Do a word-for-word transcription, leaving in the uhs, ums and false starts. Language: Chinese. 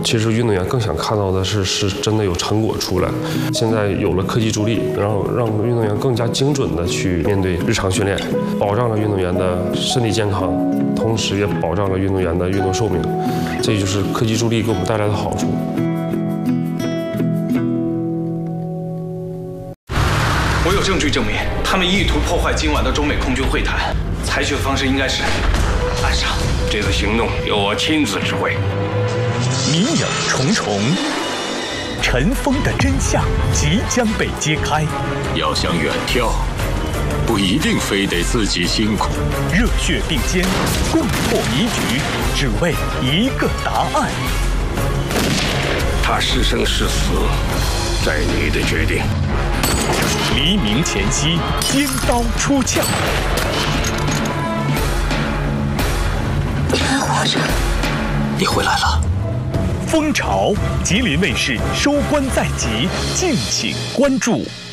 其实运动员更想看到的是，是真的有成果出来。现在有了科技助力，然后让运动员更加精准的去面对日常训练，保障了运动员的身体健康，同时也保障了运动员的运动寿命。这就是科技助力给我们带来的好处。 我有证据证明，他们意图破坏今晚的中美空军会谈。采取的方式应该是暗杀。 这次行动由我亲自指挥。 谜影重重，尘封的真相即将被揭开。 要想远眺，不一定非得自己辛苦。 热血并肩，共破谜局，只为一个答案。 他是生是死，在你的决定。 黎明前夕，尖刀出鞘。 你还活着？ 你回来了。 蜂巢，吉林卫视收官在即，敬请关注。